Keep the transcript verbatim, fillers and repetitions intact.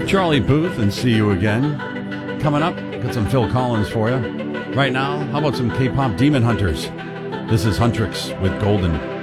Charlie Puth and See You Again. Coming up, got some Phil Collins for you. Right now, how about some K-pop Demon Hunters? This is Huntrix with Golden.